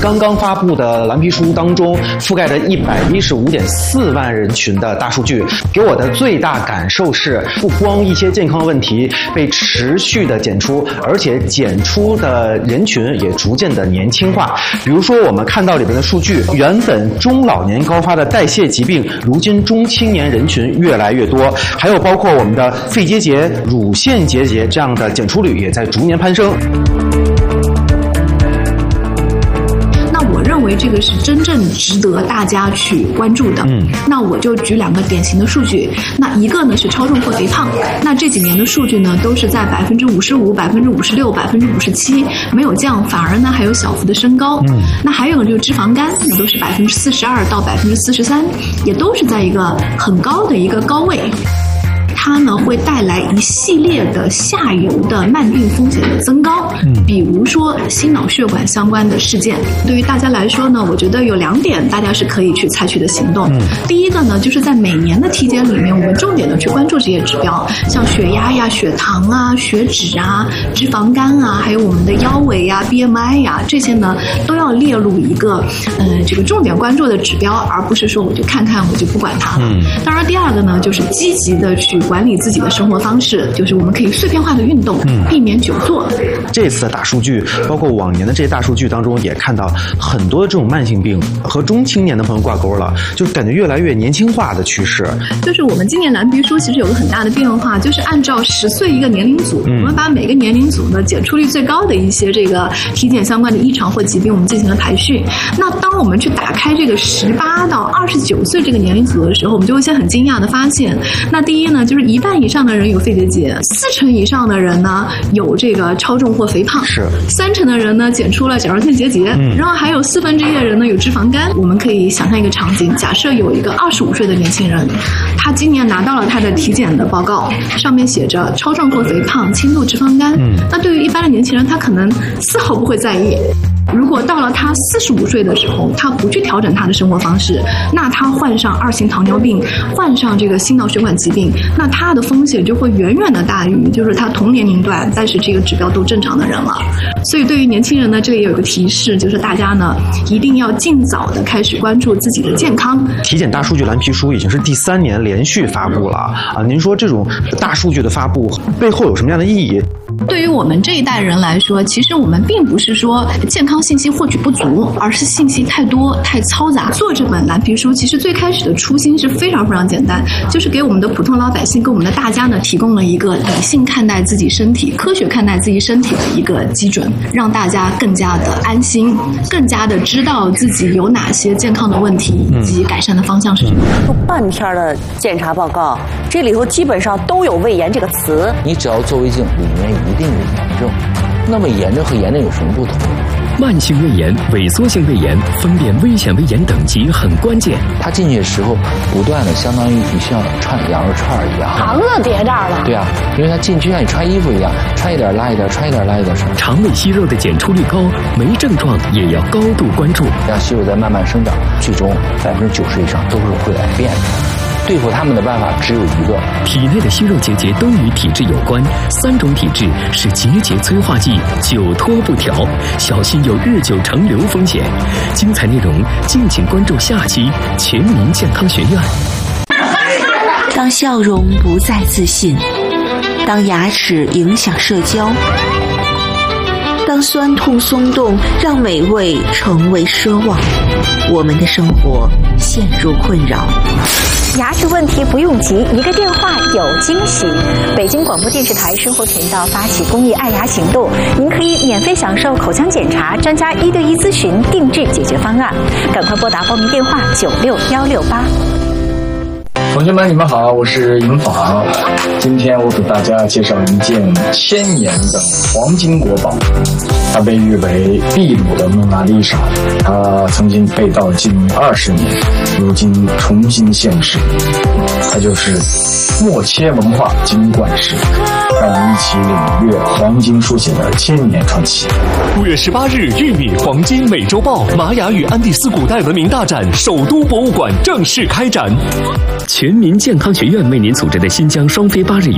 刚刚发布的蓝皮书当中覆盖着115.4万人群的大数据，给我的最大感受是，不光一些健康问题被持续的检出，而且检出的人群也逐渐的年轻化。比如说我们看到里边的数据，原本中老年高发的代谢疾病，如今中青年人群越来越多，还有包括我们的肺结节、乳腺结节这样的检出率也在逐年攀升。 我认为这个是真正值得大家去关注的。那我就举2个典型的数据。那一个呢是超重或肥胖，那这几年的数据呢都是在55%、56%、57%，没有降，反而呢还有小幅的升高。那还有就是脂肪肝，也都是42%到43%，也都是在一个很高的一个高位。它呢会带来一系列的下游的慢病风险的增高，比如说心脑血管相关的事件。对于大家来说呢，我觉得有2点大家是可以去采取的行动。第一个呢，就是在每年的体检里面，我们重点的去关注这些指标，像血压呀、血糖啊、血脂啊、脂肪肝啊，还有我们的腰围呀、BMI 呀，这些呢都要列入一个这个重点关注的指标，而不是说我就看看我就不管它了。当然，第2个呢，就是积极的去管理自己的生活方式，就是我们可以碎片化的运动，避免久坐。 这次的大数据，包括往年的这些大数据当中，也看到很多这种慢性病和中青年的朋友挂钩了，就感觉越来越年轻化的趋势。 就是我们今年蓝皮书其实有个很大的变化，就是按照10岁一个年龄组，我们把每个年龄组呢检出率最高的一些这个体检相关的异常或疾病，我们进行了排序。那当我们去打开这个18到29岁这个年龄组的时候，我们就会先很惊讶的发现，那第一呢，就是1半以上的人有肺结节，40%以上的人呢有这个超重或肥胖，是30%的人呢检出了甲状腺结节，然后还有1/4的人呢有脂肪肝。我们可以想象一个场景，假设有一个25岁的年轻人，他今年拿到了他的体检的报告，上面写着超重或肥胖、轻度脂肪肝。那对于一般的年轻人，他可能丝毫不会在意。如果到了他45岁的时候，他不去调整他的生活方式，那他患上2型糖尿病，患上这个心脑血管疾病，那他的风险就会远远的大于就是他同年龄段但是这个指标都正常的人了。所以对于年轻人呢，这里有一个提示，就是大家呢一定要尽早的开始关注自己的健康。 体检大数据蓝皮书已经是第3年连续发布了啊！您说这种大数据的发布背后有什么样的意义？ 对于我们这一代人来说，其实我们并不是说健康信息获取不足，而是信息太多太嘈杂。做这本蓝皮书其实最开始的初心是非常非常简单，就是给我们的普通老百姓跟我们的大家呢提供了一个理性看待自己身体、科学看待自己身体的一个基准，让大家更加的安心，更加的知道自己有哪些健康的问题以及改善的方向是什么。 半篇的检查报告，这里头基本上都有胃炎这个词。 你只要做胃镜，里面一定有炎症。那么炎症和炎症有什么不同？ 慢性胃炎、萎缩性胃炎，分辨危险胃炎等级很关键。 它进去的时候，不断的相当于你像串羊肉串一样， 肠子叠这儿了。 对啊，因为它进去像你穿衣服一样，穿一点拉一点，穿一点拉一点。 肠胃息肉的检出率高，没症状也要高度关注。 让息肉在慢慢生长，最终90%以上都是会来变的。对付他们的办法只有一个， 体内的息肉结节都与体质有关，3种体质是结节催化剂，久拖不调，小心有日久成瘤风险。精彩内容敬请关注下期全民健康学院。 当笑容不再自信，当牙齿影响社交，当酸痛松动让美味成为奢望，我们的生活陷入困扰。 牙齿问题不用急，一个电话有惊喜。北京广播电视台生活频道发起公益爱牙行动，您可以免费享受口腔检查、专家1对1咨询、定制解决方案。赶快拨打报名电话96168。 同学们，你们好，我是尹昉。今天我给大家介绍一件1000年的黄金国宝，它被誉为秘鲁的蒙娜丽莎，它曾经被盗近20年，如今重新现世。它就是默切文化金冠石，让我们一起领略黄金书写的1000年传奇。 5月18日，玉米黄金美洲豹玛雅与安第斯古代文明大展首都博物馆正式开展。 全民健康学院为您组织的新疆双非8日游